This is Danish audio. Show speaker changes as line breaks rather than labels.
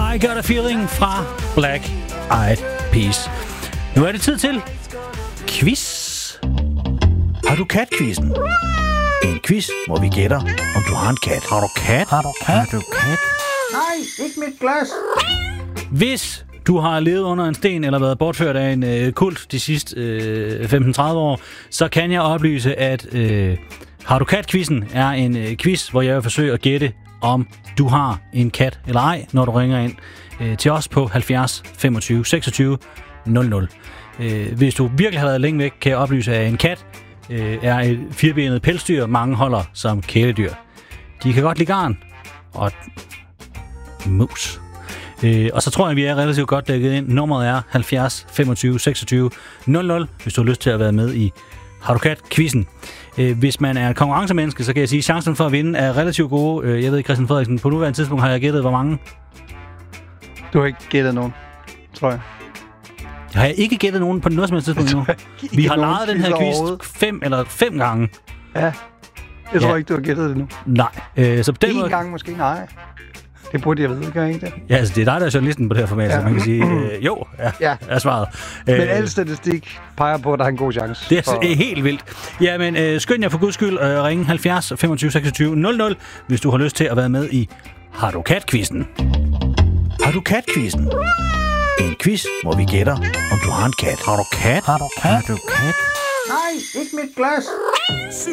I Got a Feeling fra Black Eyed Peas. Nu er det tid til quiz. Har du kat-quizzen? En quiz, hvor vi gætter, om du har en kat. Har du kat? Har du kat? Har du kat?
Nej, ikke mit glas.
Hvis du har levet under en sten eller været bortført af en kult de sidste 15-30 år, så kan jeg oplyse, at Har du kat-quizzen er en quiz, hvor jeg vil forsøge at gætte, om du har en kat eller ej, når du ringer ind til os på 70 25 26 00. Hvis du virkelig har været længe væk, kan jeg oplyse, at en kat er et firbenet pelsdyr, mange holder som kæledyr. De kan godt lide garn og mus. Og så tror jeg, vi er relativt godt dækket ind. Nummeret er 70 25 26 00, hvis du har lyst til at være med i Har du kat-quizzen. Hvis man er et konkurrencemenneske, så kan jeg sige, at chancen for at vinde er relativt gode. Jeg ved ikke, Christian Frederiksen, på nuværende tidspunkt har jeg gættet, hvor mange?
Du har ikke gættet nogen, tror jeg.
Har jeg ikke gættet nogen på noget som helst tidspunkt endnu? Vi har lejet den her quiz 5 gange.
Ja, jeg tror ikke, du har gættet det nu.
Nej. Så på den
en
måde...
gang måske, nej. Det burde jeg vide, gør jeg ikke det?
Ja, altså det er dig, der er journalisten på det her format, så man kan sige, jo, er svaret.
Men al statistik peger på, at der er en god chance.
Det er helt vildt. Ja, men skynd jer for guds skyld ringe 70 25 26 00, hvis du har lyst til at være med i Har du kat-quizzen. Har du kat-quizzen? En quiz, hvor vi gætter, om du har en kat. Har du kat? Har du kat? Har du kat?
Nej, ikke mit glas.